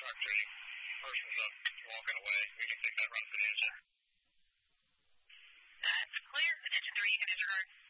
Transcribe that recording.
3. Person's up walking away. We can take that run for the answer. That's clear. Attention 3, you can disregard.